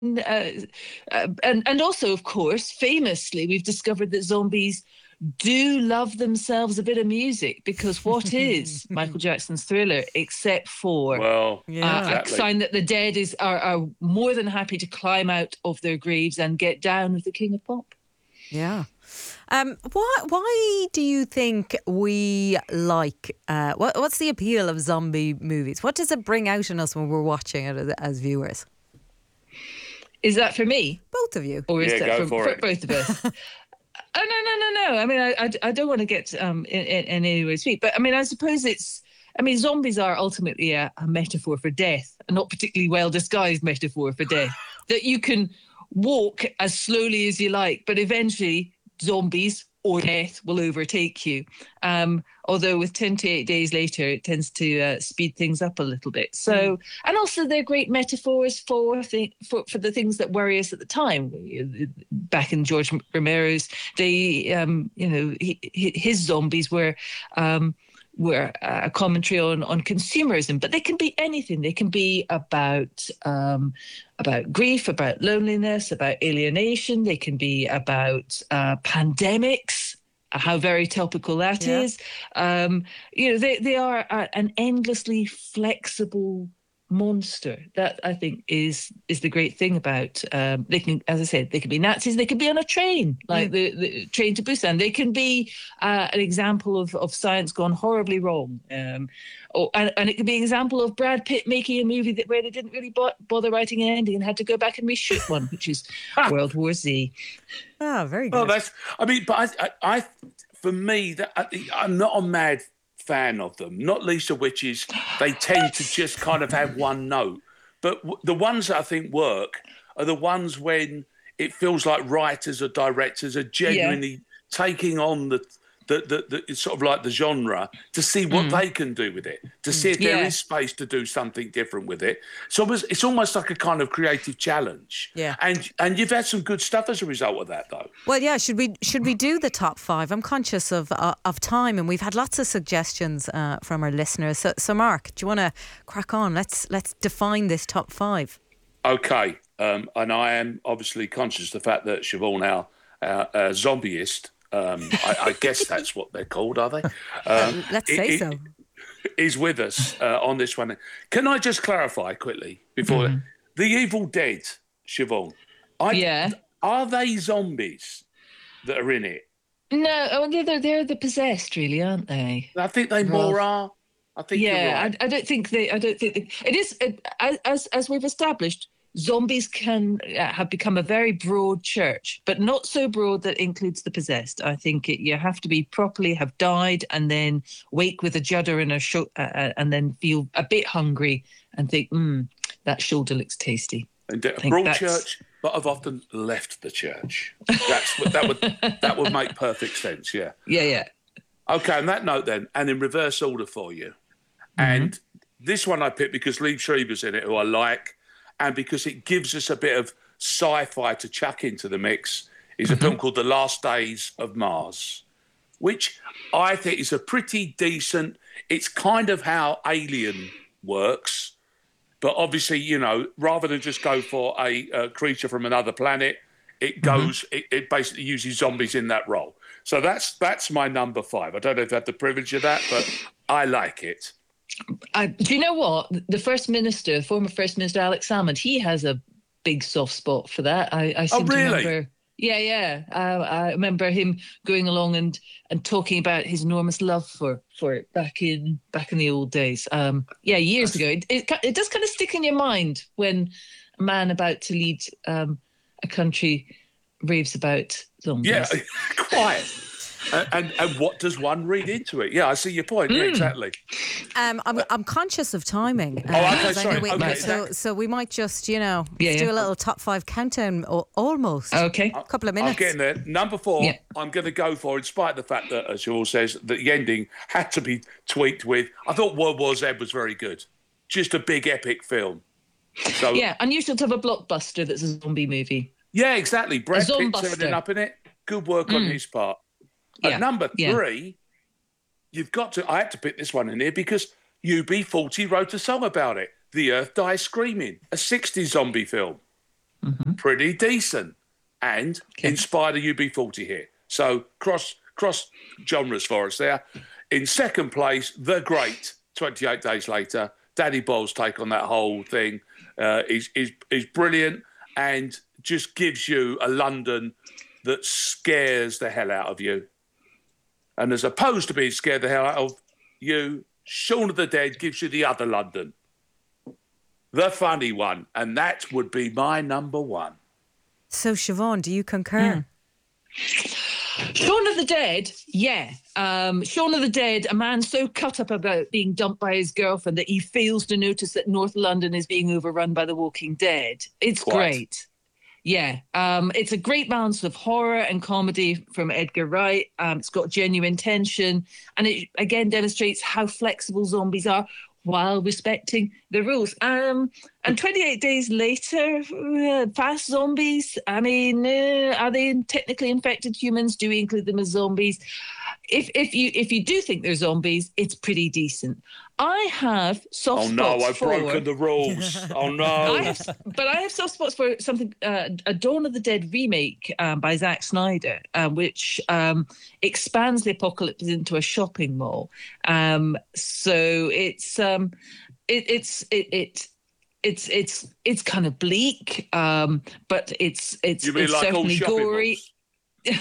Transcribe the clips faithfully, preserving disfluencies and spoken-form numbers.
uh, uh, and and also, of course, famously, we've discovered that zombies do love themselves a bit of music, because what is Michael Jackson's Thriller except for Well, uh, Yeah. a exactly. sign that the dead is are, are more than happy to climb out of their graves and get down with the King of Pop. Yeah. Um, why? Why do you think we like? Uh, what, what's the appeal of zombie movies? What does it bring out in us when we're watching it as, as viewers? Is that for me, Both of you. or is Yeah, that go for, for for it. both of us? Oh, no, no, no, no. I mean, I, I, I don't want to get um in, in, in any way sweet, but I mean, I suppose it's. I mean, zombies are ultimately a, a metaphor for death, a not particularly well disguised metaphor for death. That you can walk as slowly as you like, but eventually zombies or death will overtake you. Um, although with ten to eight days later, it tends to uh, speed things up a little bit. So, and also they're great metaphors for, th- for for the things that worry us at the time. Back in George Romero's day, um, you know, he, his zombies were. Um, were a commentary on on consumerism, but they can be anything. They can be about um, about grief, about loneliness, about alienation. They can be about uh, pandemics. uh, How very topical that Yeah. is. Um, you know, they they are a, an endlessly flexible monster. That, I think, is is the great thing about. Um, they can, as I said, they can be Nazis. They can be on a train, like the, the train to Busan. They can be uh, an example of, of science gone horribly wrong. Um, or, and, and it could be an example of Brad Pitt making a movie that where they didn't really bo- bother writing an ending and had to go back and reshoot one, which is World War Z. Ah, very Well, good. that's. I mean, but I, I, I for me, that I, I'm not a mad fan of them. Not least of which is they tend to just kind of have one note. But w- the ones that I think work are the ones when it feels like writers or directors are Yeah. genuinely taking on the. The, the, the, it's sort of like the genre to see what they can do with it, to see if there Yeah. is space to do something different with it. So it's, it's almost like a kind of creative challenge. Yeah. And and you've had some good stuff as a result of that, though. Well, yeah. Should we should we do the top five? I'm conscious of uh, of time, and we've had lots of suggestions uh, from our listeners. So, so Mark, do you want to crack on? Let's let's define this top five. Okay, um, and I am obviously conscious of the fact that Siobhan now, uh, a zombieist, um, I, I guess that's what they're called, are they? Um, Let's i- say i- so. Is with us uh, on this one. Can I just clarify quickly before the Evil Dead, Siobhan? I, Yeah. Are they zombies that are in it? No, oh, they're they're the possessed, really, aren't they? I think they Well, more are. I think you're Yeah, right. I, I don't think they. I don't think they, it is it, as as we've established. Zombies can uh, have become a very broad church, but not so broad that includes the possessed. I think it, you have to be properly have died and then wake with a judder and a sho- uh, uh, and then feel a bit hungry and think, hmm, that shoulder looks tasty. And a I think broad that's church, but I've often left the church. That's what that would that would make perfect sense. Yeah. yeah, yeah. Okay. On that note, then, and in reverse order for you, and this one I picked because Lee Schreiber's in it, who I like, and because it gives us a bit of sci-fi to chuck into the mix. Is a film called The Last Days of Mars, which I think is a pretty decent. It's kind of how Alien works. But obviously, you know, rather than just go for a, a creature from another planet, it goes. It, it basically uses zombies in that role. So that's that's my number five. I don't know if I had the privilege of that, but I like it. I, do you know what? The First Minister, the former First Minister Alex Salmond, he has a big soft spot for that. I, I Oh, seem really? to remember. Yeah, yeah. Uh, I remember him going along and, and talking about his enormous love for, for it back in back in the old days. Um, yeah, years ago. It, it it does kind of stick in your mind when a man about to lead um, a country raves about zombies. Yeah, quite. And, and and what does one read into it? Yeah, I see your point. Yeah, exactly. Um, I'm I'm conscious of timing. Uh, Oh, okay, because I know sorry. we- Okay, so that- so we might just you know Yeah, let's yeah. do a little top five countdown. Or almost. Okay. A couple of I'm minutes. getting there. Number four, Yeah. I'm going to go for, in spite of the fact that, as Joel says, that the ending had to be tweaked with. I thought World War Z was very good. Just a big epic film. So Yeah, unusual to have a blockbuster that's a zombie movie. yeah, exactly. Brad Pitt zombuster. turning up in it. Good work on his part. Yeah, At number yeah. three, you've got to. I had to pick this one in here because U B forty wrote a song about it. The Earth Dies Screaming, a sixties zombie film. Mm-hmm. pretty decent, and Okay. inspired a U B forty here. So cross cross genres for us there. In second place, The Great, twenty-eight Days Later. Danny Boyle's take on that whole thing uh, is, is, is brilliant and just gives you a London that scares the hell out of you. And as opposed to being scared the hell out of you, Shaun of the Dead gives you the other London. The funny one. And that would be my number one. So, Siobhan, do you concur? Shaun of the Dead, yeah. Um, Shaun of the Dead, a man so cut up about being dumped by his girlfriend that he fails to notice that North London is being overrun by the Walking Dead. It's Quite. great. Yeah. Um, it's a great balance of horror and comedy from Edgar Wright. Um, it's got genuine tension. And it, again, demonstrates how flexible zombies are while respecting the rules. Um, and twenty-eight days later, uh, fast zombies. I mean, uh, are they technically infected humans? Do we include them as zombies? If if you if you do think they're zombies, it's pretty decent. I have soft Oh spots no, I've for, broken the rules. Oh no. I have, but I have soft spots for something, uh, a Dawn of the Dead remake um, by Zack Snyder, uh, which um, expands the apocalypse into a shopping mall. Um, so it's um, it, it's it, it it's it's it's kind of bleak, um, but it's it's You mean it's like all certainly shopping gory. malls?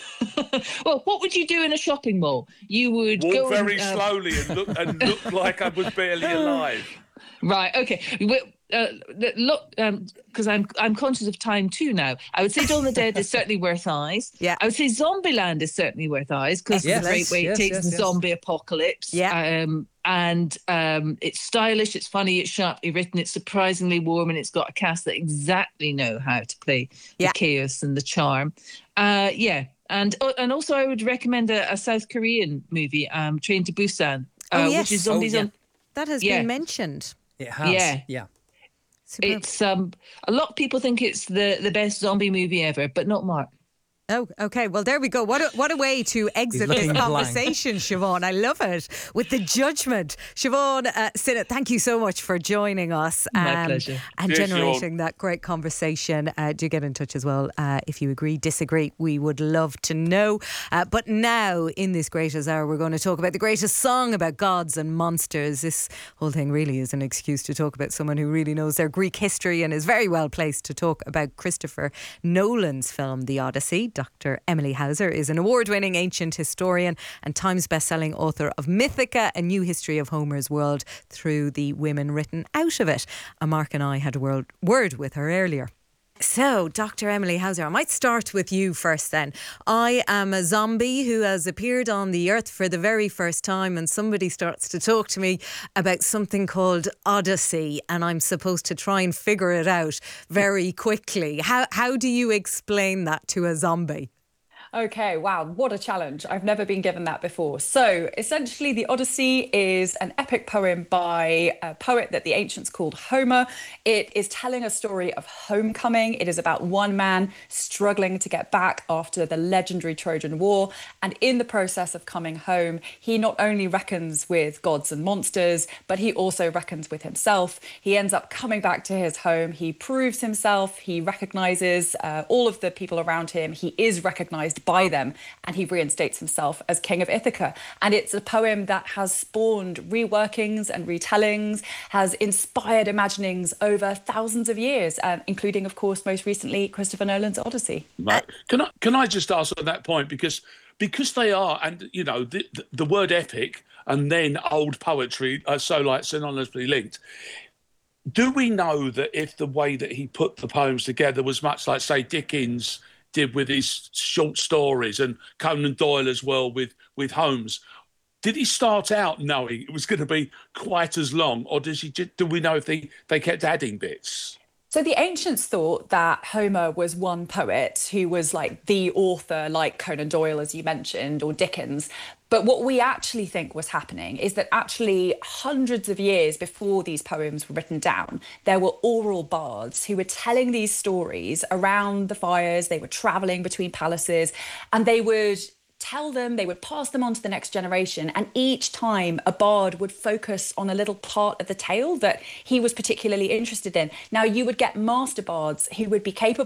Well, what would you do in a shopping mall? You would Walk go very and, uh, slowly and look and look like I was barely alive. Right. Okay. We- Uh, look, because um, I'm I'm conscious of time too now. I would say Dawn of the Dead is certainly worth eyes. Yeah. I would say Zombieland is certainly worth eyes because Yes, it's a great way yes, it takes yes, the yes. zombie apocalypse. Yeah. Um, and um, it's stylish, it's funny, it's sharply written, it's surprisingly warm, and it's got a cast that exactly know how to play Yeah. the chaos and the charm. Uh, yeah. And oh, and also I would recommend a, a South Korean movie, um, Train to Busan, uh, Oh, yes. which is zombies Oh, yeah. on. That has Yeah. been mentioned. It has. Yeah. Yeah. Superb. It's um a lot of people think it's the the best zombie movie ever, but not Mark. Oh, okay. Well, there we go. What a, what a way to exit this looking blank. conversation, Siobhan. I love it. With the judgment. Siobhan uh, Sinnott, thank you so much for joining us. My pleasure. And Cheers, generating that great conversation. Uh, do get in touch as well uh, if you agree, disagree. We would love to know. Uh, but now, in this greatest hour, we're going to talk about the greatest song about gods and monsters. This whole thing really is an excuse to talk about someone who really knows their Greek history and is very well placed to talk about Christopher Nolan's film, The Odyssey. Doctor Emily Hauser is an award-winning ancient historian and Times best-selling author of Mythica, A New History of Homer's World through the women written out of it. And Mark and I had a word, word with her earlier. So, Doctor Emily Hauser, I might start with you first then. I am a zombie who has appeared on the earth for the very first time, and somebody starts to talk to me about something called Odyssey, and I'm supposed to try and figure it out very quickly. How, how do you explain that to a zombie? Okay, wow, what a challenge. I've never been given that before. So essentially, the Odyssey is an epic poem by a poet that the ancients called Homer. It is telling a story of homecoming. It is about one man struggling to get back after the legendary Trojan War. And in the process of coming home, he not only reckons with gods and monsters, but he also reckons with himself. He ends up coming back to his home. He proves himself. He recognizes uh, all of the people around him. He is recognized by them, and he reinstates himself as king of Ithaca. And it's a poem that has spawned reworkings and retellings, has inspired imaginings over thousands of years, uh, including, of course, most recently, Christopher Nolan's Odyssey. Right. Can I can I just ask on that point, because because they are, and you know, the, the, the word epic and then old poetry are so like synonymously linked. Do we know that if the way that he put the poems together was much like, say, Dickens did with his short stories, and Conan Doyle as well with with Holmes, did he start out knowing it was going to be quite as long, or does he? Do we know if they they kept adding bits? So the ancients thought that Homer was one poet who was like the author, like Conan Doyle, as you mentioned, or Dickens. But what we actually think was happening is that actually hundreds of years before these poems were written down, there were oral bards who were telling these stories around the fires. They were traveling between palaces, and they would tell them, they would pass them on to the next generation. And each time a bard would focus on a little part of the tale that he was particularly interested in. Now, you would get master bards who would be capable